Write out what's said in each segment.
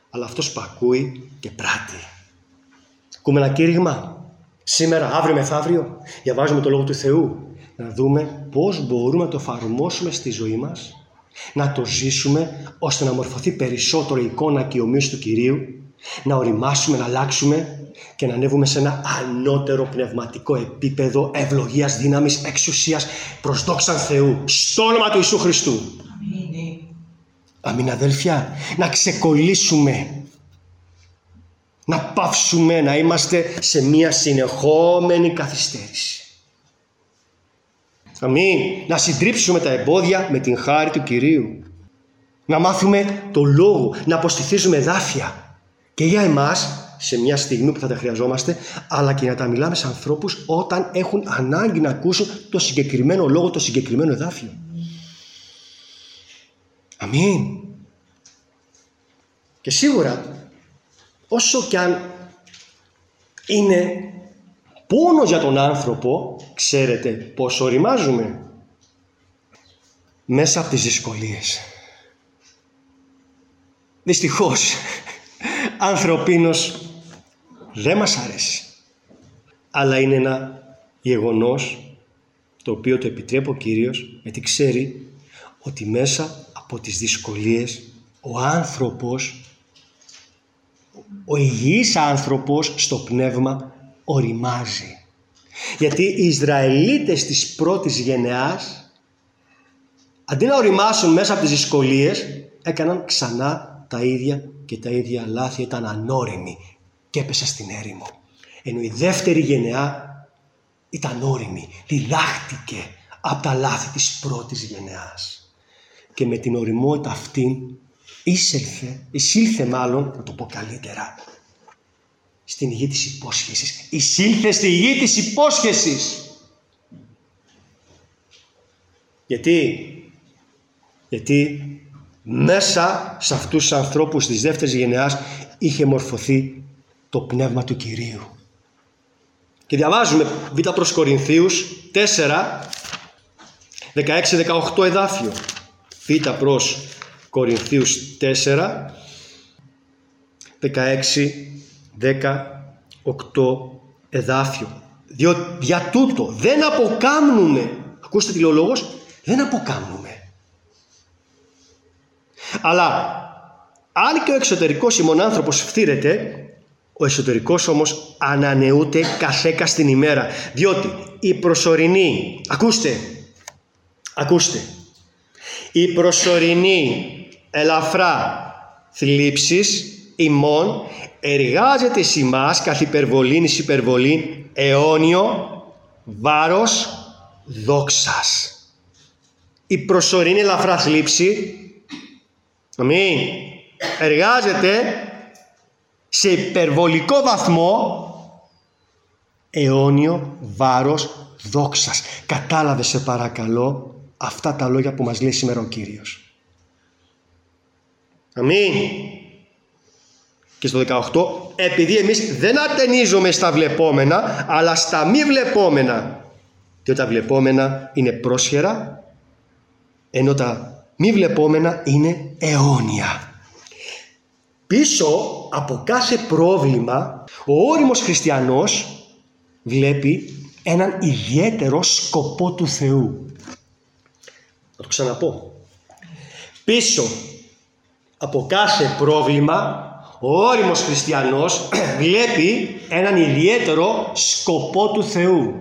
αλλά αυτός που ακούει και πράττει. Ακούμε ένα κήρυγμα. Σήμερα, αύριο, μεθαύριο, διαβάζουμε το Λόγο του Θεού. Να δούμε πώς μπορούμε να το εφαρμόσουμε στη ζωή μας, να το ζήσουμε, ώστε να μορφωθεί περισσότερο η εικόνα και η ομοίωση του Κυρίου, να οριμάσουμε, να αλλάξουμε και να ανέβουμε σε ένα ανώτερο πνευματικό επίπεδο ευλογίας, δύναμης, εξουσίας, προς δόξαν Θεού, στο όνομα του Ιησού Χριστού. Αμήν. Αμήν, αδέλφια. Να ξεκολλήσουμε, να πάυσουμε, να είμαστε σε μια συνεχόμενη καθυστέρηση. Αμήν. Να συντρίψουμε τα εμπόδια με την χάρη του Κυρίου. Να μάθουμε το Λόγο, να αποστηθίζουμε εδάφια και για εμάς σε μια στιγμή που θα τα χρειαζόμαστε, αλλά και να τα μιλάμε σε ανθρώπους όταν έχουν ανάγκη να ακούσουν το συγκεκριμένο λόγο, το συγκεκριμένο εδάφιο. Αμήν. Και σίγουρα, όσο κι αν είναι πόνο για τον άνθρωπο, ξέρετε πώς οριμάζουμε? Μέσα από τις δυσκολίες. Δυστυχώς, ανθρωπίνως δεν μας αρέσει. Αλλά είναι ένα γεγονός το οποίο το επιτρέπει ο Κύριος, γιατί ξέρει ότι μέσα από τις δυσκολίες ο άνθρωπος, ο υγιής άνθρωπος στο πνεύμα οριμάζει. Γιατί οι Ισραηλίτες της πρώτης γενεάς, αντί να οριμάσουν μέσα από τις δυσκολίες, έκαναν ξανά τα ίδια και τα ίδια λάθη, ήταν ανώριμοι και έπεσαν στην έρημο. Ενώ η δεύτερη γενεά ήταν όριμη, διδάχτηκε από τα λάθη της πρώτης γενεάς. Και με την οριμότητα αυτή εισήλθε μάλλον, να το πω καλύτερα, στην γη της υπόσχεσης. Εισήλθε στη γη της υπόσχεσης. Γιατί μέσα σε αυτούς τους ανθρώπους της δεύτερης γενεάς είχε μορφωθεί το πνεύμα του Κυρίου. Και διαβάζουμε Β' προς Κορινθίους 4, 16-18 εδάφιο. Β' προς Κορινθίους 4, 16-18 εδάφιο. Διότι για τούτο δεν αποκάμνουμε. Ακούστε τι λέει ο λόγος. Δεν αποκάμνουμε. Αλλά αν και ο εξωτερικός ημών άνθρωπος φθήρεται, ο εσωτερικός όμως ανανεούται καθέκα στην ημέρα. Διότι η προσωρινή, ακούστε, η προσωρινή ελαφρά θλίψης ημών εργάζεται εις ημάς καθ' υπερβολήν εις υπερβολήν αιώνιο βάρος δόξας. Η προσωρινή ελαφρά θλίψη, αμήν, εργάζεται σε υπερβολικό βαθμό αιώνιο βάρος δόξας. Κατάλαβε σε παρακαλώ αυτά τα λόγια που μας λέει σήμερα ο Κύριος. Αμήν. Και στο 18, επειδή εμείς δεν ατενίζουμε στα βλεπόμενα, αλλά στα μη βλεπόμενα. Διότι τα βλεπόμενα είναι πρόσχερα, ενώ τα μη βλεπόμενα είναι αιώνια. Πίσω από κάθε πρόβλημα, ο όριμος χριστιανός βλέπει έναν ιδιαίτερο σκοπό του Θεού. Θα το ξαναπώ. Πίσω από κάθε πρόβλημα, ο όριμος χριστιανός βλέπει έναν ιδιαίτερο σκοπό του Θεού.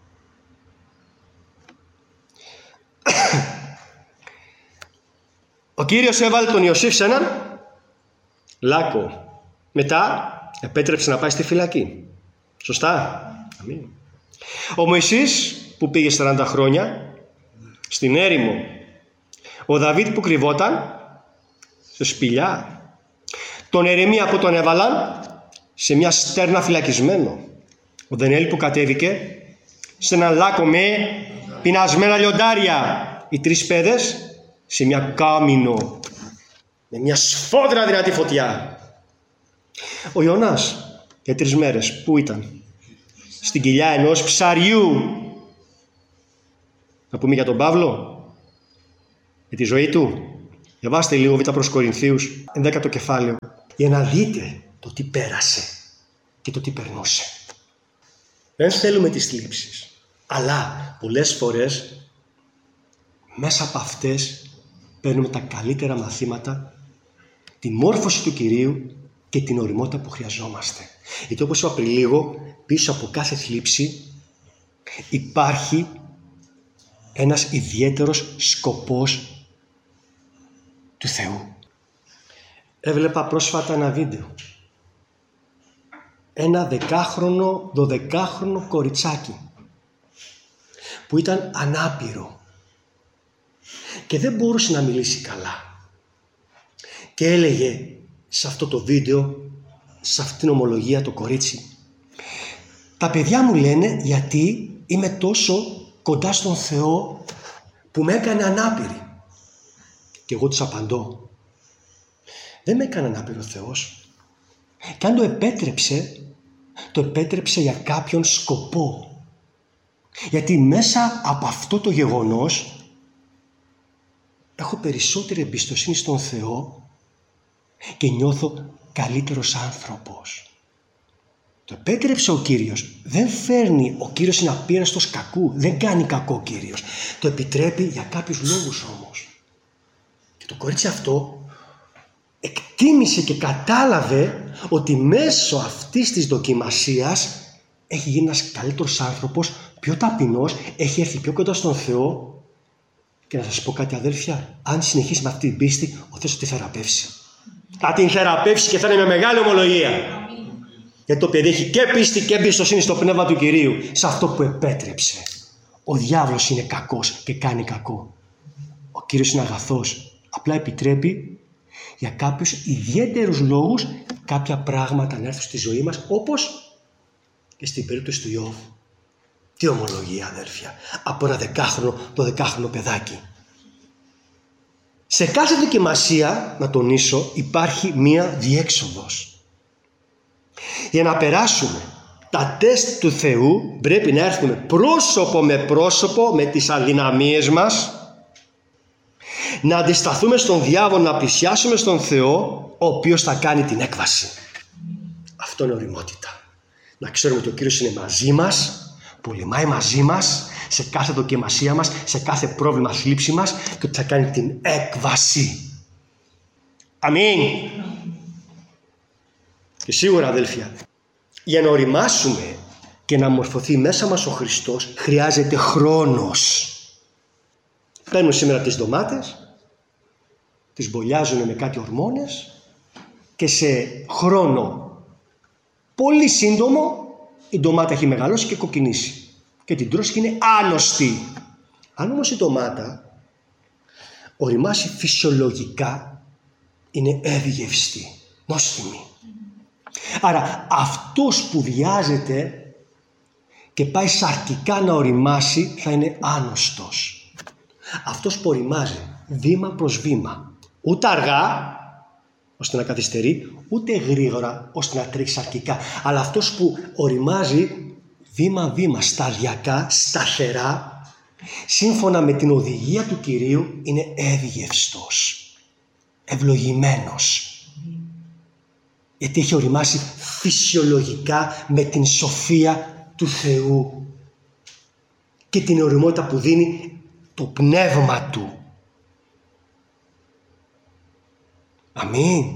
Ο Κύριος έβαλε τον Ιωσήφ σε έναν λάκκο. Μετά επέτρεψε να πάει στη φυλακή. Σωστά? Αμήν. Ο Μωυσής που πήγε 40 χρόνια στην έρημο. Ο Δαβίδ που κρυβόταν σε σπηλιά. Τον Ερεμία που τον έβαλαν σε μια στέρνα φυλακισμένο. Ο Δανιέλ που κατέβηκε σε έναν λάκκο με πεινασμένα λιοντάρια. Οι 3 παιδες σε μια κάμινο με μια σφόδρα δυνατή φωτιά. Ο Ιωνάς για 3 μέρες που ήταν? Στην κοιλιά ενός ψαριού. Να πούμε για τον Παύλο, για τη ζωή του. Διαβάστε λίγο Β' προς Κορινθίους 11ο κεφάλαιο. για να δείτε το τι πέρασε και το τι περνούσε. Δεν θέλουμε τις θλίψεις, αλλά πολλές φορές μέσα από αυτές παίρνουμε τα καλύτερα μαθήματα, τη μόρφωση του Κυρίου και την ωριμότητα που χρειαζόμαστε. Γιατί όπως είπα πριν λίγο, πίσω από κάθε θλίψη υπάρχει ένας ιδιαίτερος σκοπός του Θεού. Έβλεπα πρόσφατα ένα βίντεο. Ένα 10χρονο, 12χρονο κοριτσάκι που ήταν ανάπηρο και δεν μπορούσε να μιλήσει καλά. Και έλεγε σε αυτό το βίντεο, σε αυτήν την ομολογία, το κορίτσι, τα παιδιά μου λένε γιατί είμαι τόσο κοντά στον Θεό που με έκανε ανάπηρη. Και εγώ τους απαντώ, δεν με έκανε ανάπηρο ο Θεός. Και αν το επέτρεψε για κάποιον σκοπό. Γιατί μέσα από αυτό το γεγονός έχω περισσότερη εμπιστοσύνη στον Θεό και νιώθω καλύτερος άνθρωπος. Το επέτρεψε ο Κύριος. Δεν φέρνει, ο Κύριος είναι απείραστος κακού. Δεν κάνει κακό ο Κύριος. Το επιτρέπει για κάποιους λόγους όμως. Και το κορίτσι αυτό εκτίμησε και κατάλαβε ότι μέσω αυτής της δοκιμασίας έχει γίνει ένας καλύτερος άνθρωπος, πιο ταπεινός, έχει έρθει πιο κοντά στον Θεό. Και να σας πω κάτι, αδέρφια, αν συνεχίσει με αυτή την πίστη, ο Θεός θα τη θεραπεύσει. Θα την θεραπεύσει και θα είναι με μεγάλη ομολογία. Γιατί το παιδί έχει και πίστη και εμπιστοσύνη στο πνεύμα του Κυρίου, σε αυτό που επέτρεψε. Ο διάβολος είναι κακός και κάνει κακό. Ο Κύριος είναι αγαθός. Απλά επιτρέπει για κάποιους ιδιαίτερους λόγους κάποια πράγματα να έρθουν στη ζωή μας, όπως και στην περίπτωση του Ιώβ. Τι ομολογία, αδέρφια, από ένα 10χρονο, 12χρονο παιδάκι. Σε κάθε δοκιμασία, να τονίσω, υπάρχει μία διέξοδος. Για να περάσουμε τα τεστ του Θεού πρέπει να έρθουμε πρόσωπο με πρόσωπο με τις αδυναμίες μας, να αντισταθούμε στον διάβολο, να πλησιάσουμε στον Θεό, ο οποίος θα κάνει την έκβαση. Αυτό είναι ωριμότητα. Να ξέρουμε ότι ο Κύριος είναι μαζί μας, πολεμάει μαζί μας σε κάθε δοκιμασία μας, σε κάθε πρόβλημα, θλίψη μας, και ότι θα κάνει την έκβαση. Αμήν. Και σίγουρα, αδέλφια, για να οριμάσουμε και να μορφωθεί μέσα μας ο Χριστός χρειάζεται χρόνος. Παίρνουν σήμερα τις ντομάτες, τις μπολιάζουν με κάτι ορμόνες και σε χρόνο πολύ σύντομο η ντομάτα έχει μεγαλώσει και κοκκινήσει και την τρως και είναι άνοστή. Αν όμως η ντομάτα οριμάσει φυσιολογικά, είναι εύγευστη, νόστιμη. Άρα αυτός που βιάζεται και πάει σαρκικά να οριμάσει θα είναι άνοστος. Αυτός που οριμάζει βήμα προς βήμα, ούτε αργά ώστε να καθυστερεί, ούτε γρήγορα ώστε να τρέξει σαρκικά, αλλά αυτός που οριμάζει βήμα-βήμα, σταδιακά, σταθερά, σύμφωνα με την οδηγία του Κυρίου, είναι εύγευστος, ευλογημένος. Γιατί έχει οριμάσει φυσιολογικά με την σοφία του Θεού και την ωριμότητα που δίνει το πνεύμα Του. Αμήν.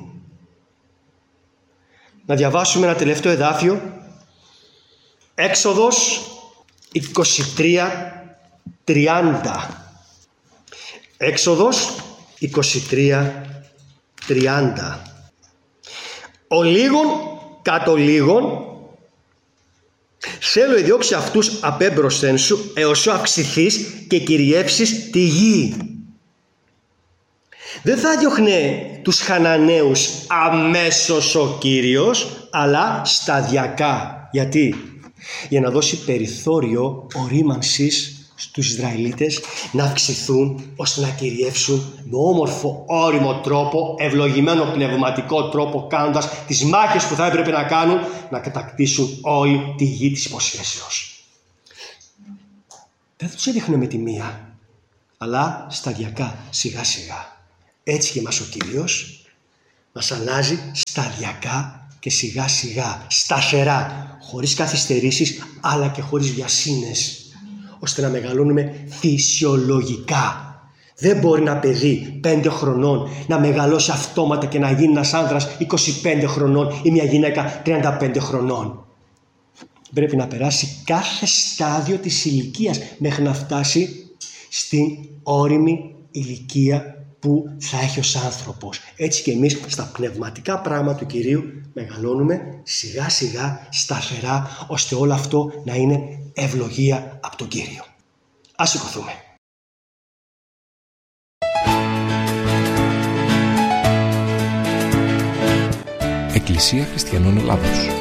Να διαβάσουμε ένα τελευταίο εδάφιο. Έξοδος 23:30. Έξοδος 23:30. Ο λίγον κατ' ο λίγον θέλω ιδιώξει αυτούς απέμπροσθεν σου έως αυξηθείς και κυριεύσεις τη γη. Δεν θα διώχνε τους Χαναναίους αμέσως ο Κύριος, αλλά σταδιακά. Γιατί? Για να δώσει περιθώριο ορίμανσης στους Ισραηλίτες να αυξηθούν ώστε να κυριεύσουν με όμορφο όριμο τρόπο, ευλογημένο πνευματικό τρόπο, κάνοντας τις μάχες που θα έπρεπε να κάνουν, να κατακτήσουν όλη τη γη της υποσχέσεως. Δεν τους έδειχνε με τη μία, αλλά σταδιακά, σιγά σιγά. Έτσι και μας ο Κύριος Μας αλλάζει σταδιακά και σιγά σιγά, σταθερά, χωρίς καθυστερήσεις αλλά και χωρίς βιασύνες, ώστε να μεγαλώνουμε φυσιολογικά. Δεν μπορεί ένα παιδί 5 χρονών να μεγαλώσει αυτόματα και να γίνει ένας άνδρας 25 χρονών ή μια γυναίκα 35 χρονών. Πρέπει να περάσει κάθε στάδιο της ηλικίας μέχρι να φτάσει στην όριμη ηλικία που θα έχει ως άνθρωπος. Έτσι και εμείς στα πνευματικά πράγματα του Κυρίου μεγαλώνουμε σιγά σιγά, σταθερά, ώστε όλο αυτό να είναι ευλογία από τον Κύριο. Ας σηκωθούμε. Εκκλησία Χριστιανών Ελλάδος.